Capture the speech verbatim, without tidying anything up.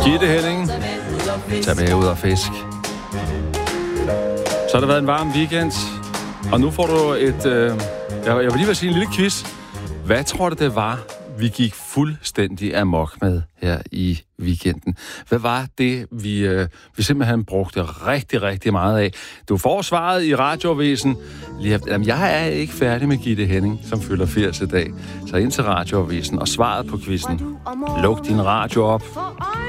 Gitte Henning, tag med ud og fisk. Så har det været en varm weekend, og nu får du et, øh, jeg vil lige vil sige en lille quiz. Hvad tror du, det var, vi gik fuldstændig amok med her i weekenden? Hvad var det, vi, øh, vi simpelthen brugte rigtig, rigtig meget af? Du får svaret i Radioavisen. Jamen, jeg er ikke færdig med Gitte Henning, som fylder firs i dag. Så ind til Radioavisen og svaret på quizzen. Luk din radio op.